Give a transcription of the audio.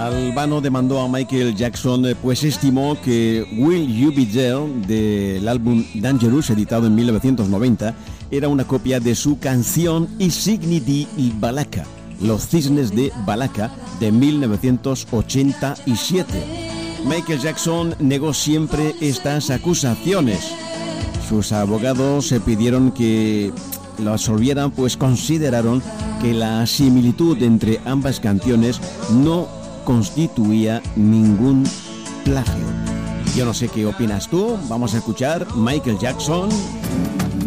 Albano demandó a Michael Jackson, pues estimó que Will You Be There del álbum Dangerous, editado en 1990, era una copia de su canción Insigni di Balaka, Los Cisnes de Balaka, de 1987. Michael Jackson negó siempre estas acusaciones. Sus abogados se pidieron que lo absolvieran, pues consideraron que la similitud entre ambas canciones no constituía ningún plagio. Yo no sé qué opinas tú. Vamos a escuchar Michael Jackson.